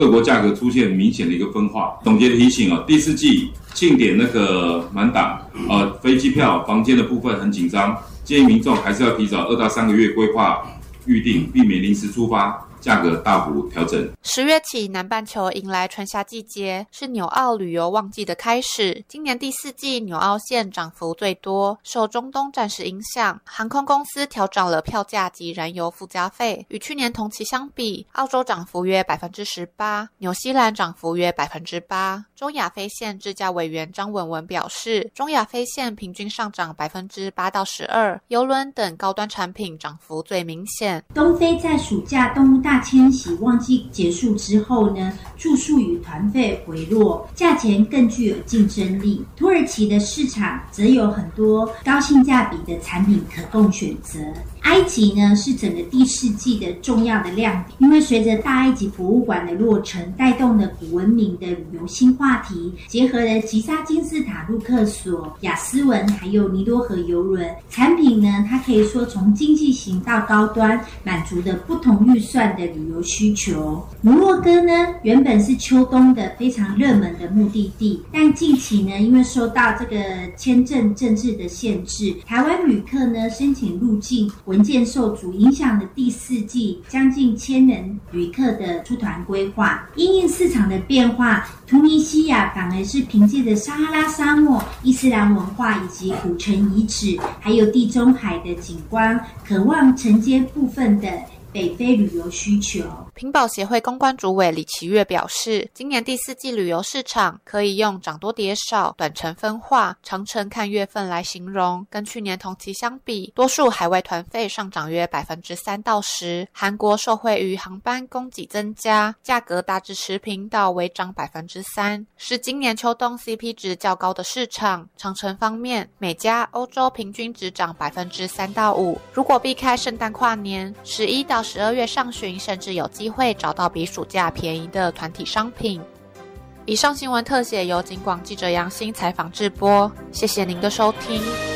各国价格出现明显的一个分化。总结提醒第4季庆典满档，飞机票、房间的部分很紧张，建议民众还是要提早2到3个月规划预定，避免临时出发，价格大幅调整。 10月起，南半球迎来春夏季节，是纽澳旅游旺季的开始。今年第4季，纽澳线涨幅最多，受中东战事影响，航空公司调涨了票价及燃油附加费。与去年同期相比，澳洲涨幅约 18%， 纽西兰涨幅约 8%。中亚飞线智价委员张文文表示，中亚飞线平均上涨 8%到12%，邮轮等高端产品涨幅最明显。 东非在暑假动物大迁徙旺季结束之后呢，住宿与团费回落，价钱更具有竞争力。土耳其的市场则有很多高性价比的产品可供选择。埃及呢是整个第4季的重要的亮点，因为随着大埃及博物馆的落成，带动了古文明的旅游新话题，结合了吉萨金字塔、路克索、亚斯文还有尼罗河邮轮产品呢，它可以说从经济型到高端，满足的不同预算的旅游需求。摩洛哥呢原本是秋冬的非常热门的目的地，但近期呢因为受到这个签证政治的限制，台湾旅客呢申请入境文件受阻，影响了第4季将近1000人旅客的出团规划。因应市场的变化，突尼西亚反而是凭借着撒哈拉沙漠、伊斯兰文化以及古城遗址，还有地中海的景观，渴望承接部分的北非旅游需求。 屏保协会公关主委李奇月表示，今年第4季旅游市场可以用涨多跌少、短程分化、长程看月份来形容。跟去年同期相比，多数海外团费上涨约 3%到10%，韩国受惠于航班供给增加，价格大致持平到微涨 3%， 是今年秋冬 CP 值较高的市场。长程方面，美加、欧洲平均只涨 3%到5%，如果避开圣诞跨年，11到12月上旬甚至有机会找到比暑假便宜的团体商品。以上新闻特写由警广记者杨欣采访制播，谢谢您的收听。